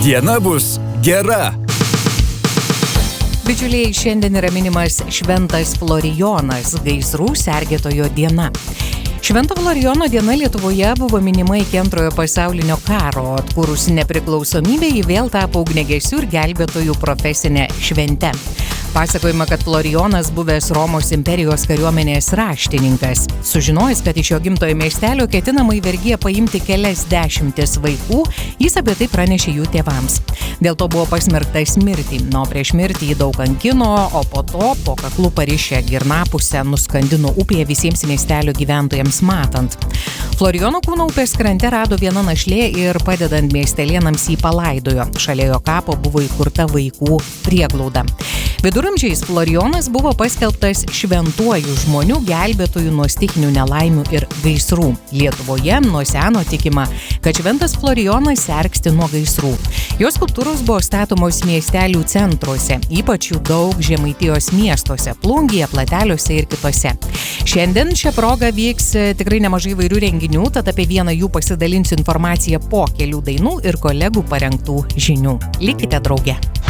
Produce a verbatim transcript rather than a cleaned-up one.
diena bus gera. Bičiuliai, šiandien yra minimas Šventas Florijonas, gaisrų sergėtojo diena. Švento Florijono diena Lietuvoje buvo minima iki antrojo pasaulinio karo. Atkūrus nepriklausomybę, ji vėl tapo ugniagesių ir gelbėtojų profesinė švente. Pasakojama, kad Florijonas buvęs Romos imperijos kariuomenės raštininkas. Sužinojęs, kad iš jo gimtojo miestelio ketinama į vergiją paimti kelias dešimtis vaikų, jis apie tai pranešė jų tėvams. Dėl to buvo pasmerktas mirtį. Nuo prieš mirtį jį daug kankino, o po to po kaklu parišę girnapusę nuskandino upėje visiems miestelio gyventojams matant. Florijono kūną upės krante rado viena našlė ir padedant miestelėnams jį palaidojo. Šalia jo kapo buvo įkurta vaikų prieglauda. Viduramžiais Florijonas buvo paskelbtas šventuoju žmonių gelbėtojų nuo stichinių nelaimių ir gaisrų. Lietuvoje nuo seno tikima, kad Šventas Florijonas sergsti nuo gaisrų. Jos skulptūros buvo statomos miestelių centruose, ypač jų daug Žemaitijos miestuose, Plungėje, Plateliuose ir kitose. Šiandien šią progą vyks tikrai nemažai įvairių renginių, tad apie vieną jų pasidalinsiu informaciją po kelių dainų ir kolegų parengtų žinių. Likite drauge.